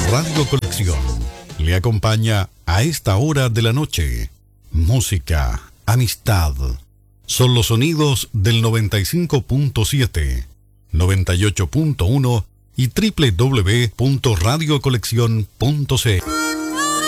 Radio Colección le acompaña a esta hora de la noche. Música, amistad. Son los sonidos del 95.7, 98.1 y www.radiocoleccion.c.